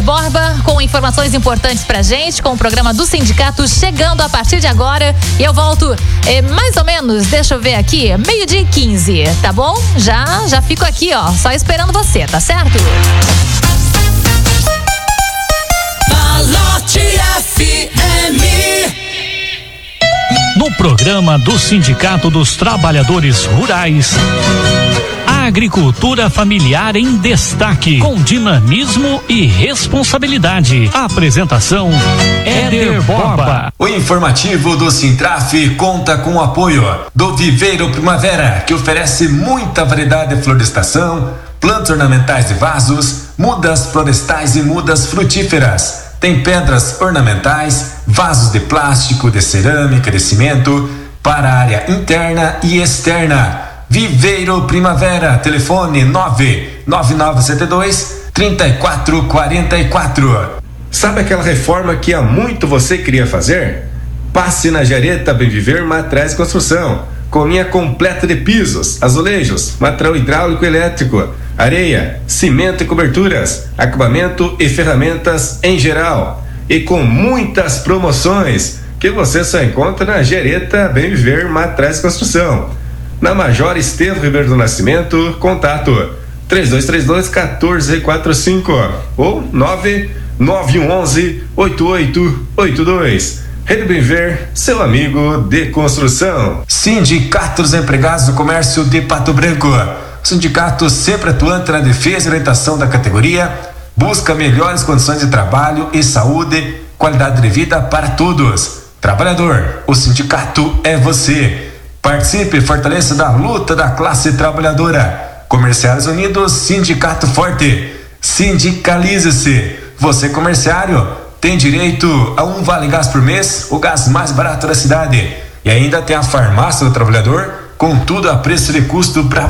Borba com informações importantes pra gente, com o programa do sindicato chegando a partir de agora. E eu volto mais ou menos, deixa eu ver aqui, 12:15, tá bom? Já fico aqui, ó, só esperando você, tá certo? Malote FM. No programa do Sindicato dos Trabalhadores Rurais, a agricultura familiar em destaque, com dinamismo e responsabilidade. A apresentação, Éder Borba. O informativo do Sintraf conta com o apoio do Viveiro Primavera, que oferece muita variedade de florestação, plantas ornamentais de vasos, mudas florestais e mudas frutíferas. Tem pedras ornamentais, vasos de plástico, de cerâmica, de cimento, para a área interna e externa. Viveiro Primavera, telefone 99972-3444. Sabe aquela reforma que há muito você queria fazer? Passe na Jareta Bem Viver Materiais de Construção, com linha completa de pisos, azulejos, material hidráulico e elétrico, areia, cimento e coberturas, acabamento e ferramentas em geral. E com muitas promoções que você só encontra na Jareta Bem Viver Materiais de Construção. Na Major Estevão Ribeiro do Nascimento, contato 3232-1445 ou 99111-8882. Rede Bem Ver, seu amigo de construção. Sindicato dos Empregados do Comércio de Pato Branco. Sindicato sempre atuante na defesa e orientação da categoria, busca melhores condições de trabalho e saúde, qualidade de vida para todos. Trabalhador, o sindicato é você. Participe e fortaleça da luta da classe trabalhadora. Comerciários Unidos, Sindicato Forte. Sindicalize-se. Você, comerciário, tem direito a um Vale Gás por mês, o gás mais barato da cidade. E ainda tem a farmácia do trabalhador, com tudo a preço de custo para